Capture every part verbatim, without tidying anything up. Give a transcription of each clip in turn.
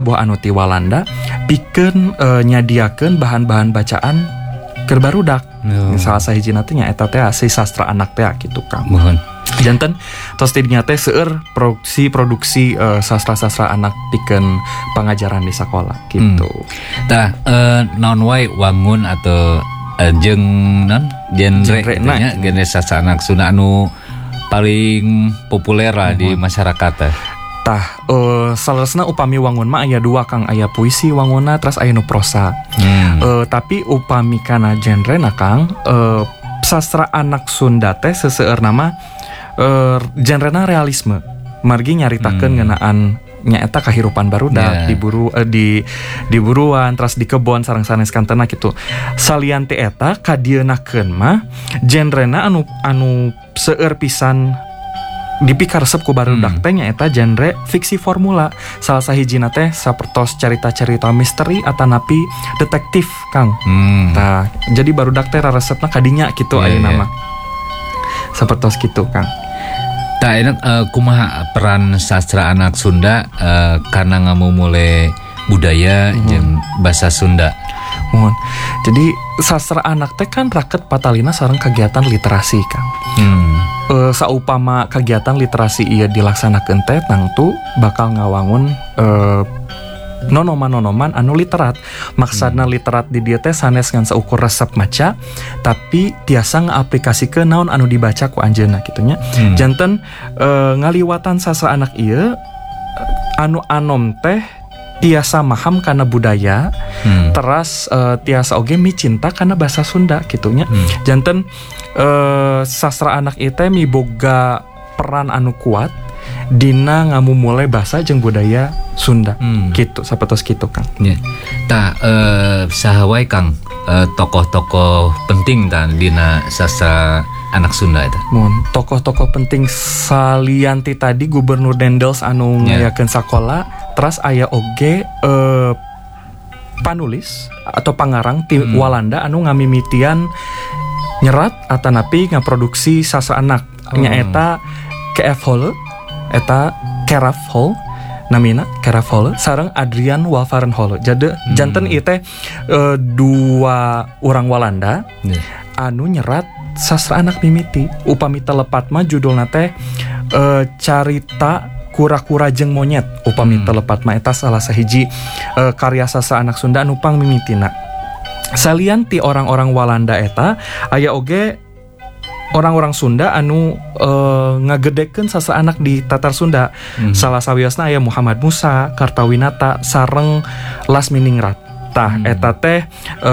boh anu ti Walanda pikeun uh, nyadiakeun bahan-bahan bacaan keur barudak. Oh. Salah sahijina teh nya eta teh si sastra anak teh gitu Kang. Mohon. Janten tos tidinya teh seueur produksi produksi uh, sastra-sastra anak pikeun pangajaran di sekolah gitu. Hmm. Tah uh, naon wae wangun atau uh, jeung non genre nya genre sastra anak Sunda anu paling populer lah hmm. di masyarakat teh. Tah uh, salesna upami wangun mah aya dua Kang, aya puisi wanguna terus aya nu prosa. Hmm. Uh, tapi upami kana genrena Kang uh, sastra anak Sunda teh seseueur nama uh, genrena realisme. Margi nyaritakeun hmm. ngeunaan nyaeta kahirupan barudak yeah. diburu uh, di di buruan terus di kebon sareng sanes kantena kitu. Salian teh eta kadienakeun mah genrena anu anu seueur pisan dipikaresep ku barudak teh nyaeta genre fiksi formula. Salah sahijina teh sapertos carita-carita misteri atanapi detektif Kang. Hmm. Tah jadi barudak teh resepna kadinya kitu yeah, ayeuna yeah. mah. Sapertos kitu Kang. Tah enak uh, kumaha peran sastra anak Sunda uh, karena ngamumule budaya hmm. jeung basa Sunda. Mohon. Jadi sastra anak teh kan raket patalina sareng kegiatan literasi Kang. Hmm. Uh, saupama kegiatan literasi ieu dilaksanakeun teh tangtu bakal ngawangun uh, nonoman-nonoman anu literat. Maksudna hmm. literat di dieu teh sanes ngan saukur resep maca tapi tiasa ngaaplikasikeun naon anu dibaca ku anjeunna kitu nya. Hmm. Janten uh, ngaliwatan sastra anak ieu anu anom teh tiasa maham karena budaya, hmm. teras uh, tiasa oge micinta karena bahasa Sunda gitunya. Hmm. Janten uh, sastra anak itu miboga peran anu kuat dina ngamumule bahasa jeung budaya Sunda. Hmm. Gitu, sapertos kitu Kang. Ya. Tah uh, saha wae Kang uh, tokoh-tokoh penting tah dina sastra anak Sunda itu. Mun tokoh-tokoh penting salianti tadi Gubernur Dendels anu yeah. ngayakeun sakola, terus aya oge eh, panulis atau pangarang ti hmm. Walanda anu ngamimitian nyerat atanapi ngaproduksi sastra anak. Oh. Nyaeta K F Holle eta Keraf Holle namina Keraf Holle sareng Adrian Walvaren Holle. Jadi hmm. janten ieu teh eh, dua orang Walanda yeah. anu nyerat sastra anak mimiti. Upami telepat mah judulna teh e, carita kura-kura jeung monyet. Upami hmm. telepat mah eta salah sahiji e, karya sastra anak Sunda anu pang mimitina. Salian ti orang-orang Walanda eta aya oge orang-orang Sunda anu e, ngagedekeun sastra anak di Tatar Sunda. Hmm. Salah sawiosna aya Muhammad Musa, Kartawinata sareng Lasminingrat. Tah hmm. eta teh e,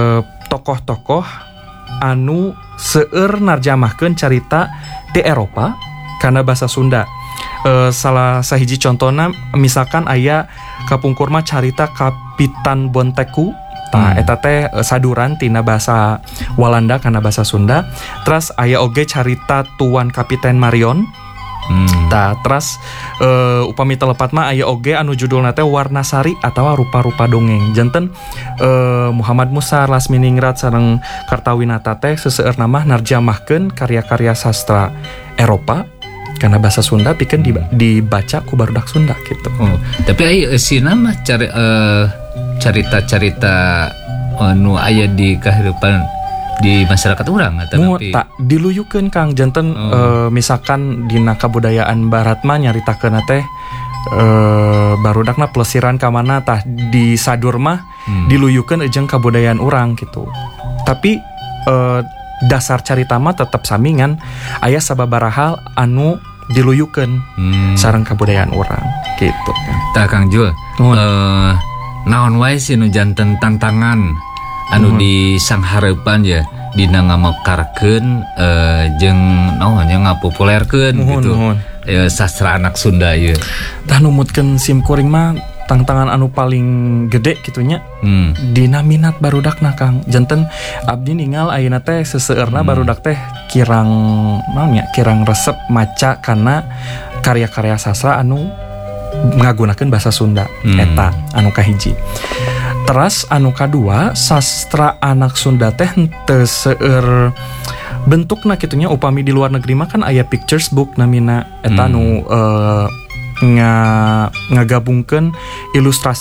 tokoh-tokoh anu seueur narjamahkeun carita di Eropa karena bahasa Sunda. E, salah sahiji contohna misalkan aya kapungkur mah carita Kapitan Bonteku. Tah hmm. eta teh saduran tina bahasa Walanda karena bahasa Sunda. Terus aya oge carita Tuan Kapiten Marion. Hmm. Tah terus uh, upami telepat mah aya oge anu judulna teh Warnasari atawa rupa-rupa dongeng. Janten uh, Muhammad Musa, Lasminingrat sareng Kartawinata teh seseueur nama narjamahkeun karya-karya sastra Eropa karena bahasa Sunda pikeun hmm. dibaca ku barudak Sunda gitu. Oh, tapi aya eusina mah cari uh, carita-carita anu aya di kehidupan di masyarakat urang atau tak diluyukeun Kang janten oh. e, misalkan dina kabudayaan barat mah nyaritakeun teh e, barudakna plesiran ka mana tah di sadur mah hmm. diluyukeun jeung kabudayaan urang gitu. Tapi e, dasar carita mah tetep samingan aya sababaraha hal anu diluyukeun hmm. sareng kabudayaan urang gitu kan. Tah Kang Jul oh. e, naon wae sih nu janten tantangan anu hmm. di sanghareupan ya dina ngamekarkeun uh, jeung naon nya ngapopulerkeun gitu e, sastra anak Sunda ieu. Tah numutkeun sim kuring mah tantangan anu paling gede gitunya hmm. dina minat barudakna Kang. Janten abdi ningal ayeuna teh seseueurna hmm. barudak teh kirang naon nya kirang resep maca kana karya-karya sastra anu ngagunakeun bahasa Sunda hmm. eta anu kahiji. Teras anu kadua sastra anak Sunda teh henteu seueur bentukna kitunya upami di luar negeri mah kan aya pictures book namina eta hmm. anu uh, nga ngagabungkeun ilustrasi